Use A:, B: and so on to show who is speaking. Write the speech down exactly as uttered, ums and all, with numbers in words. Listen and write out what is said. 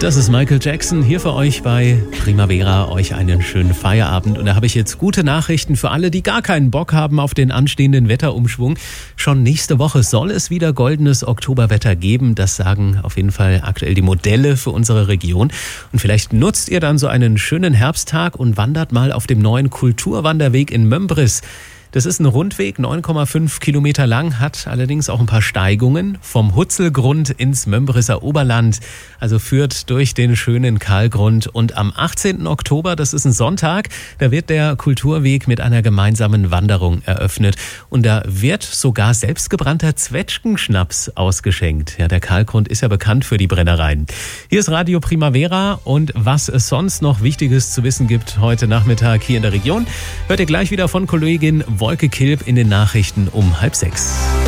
A: Das ist Michael Jackson hier für euch bei Primavera. Euch einen schönen Feierabend. Und da habe ich jetzt gute Nachrichten für alle, die gar keinen Bock haben auf den anstehenden Wetterumschwung. Schon nächste Woche soll es wieder goldenes Oktoberwetter geben. Das sagen auf jeden Fall aktuell die Modelle für unsere Region. Und vielleicht nutzt ihr dann so einen schönen Herbsttag und wandert mal auf dem neuen Kulturwanderweg in Mömbris. Das ist ein Rundweg, neun Komma fünf Kilometer lang, hat allerdings auch ein paar Steigungen vom Hutzelgrund ins Mömbrisser Oberland. Also führt durch den schönen Kahlgrund. Und am achtzehnten Oktober, das ist ein Sonntag, da wird der Kulturweg mit einer gemeinsamen Wanderung eröffnet. Und da wird sogar selbstgebrannter Zwetschgenschnaps ausgeschenkt. Ja, der Kahlgrund ist ja bekannt für die Brennereien. Hier ist Radio Primavera und was es sonst noch Wichtiges zu wissen gibt heute Nachmittag hier in der Region, hört ihr gleich wieder von Kollegin Wolke Kilp in den Nachrichten um halb sechs.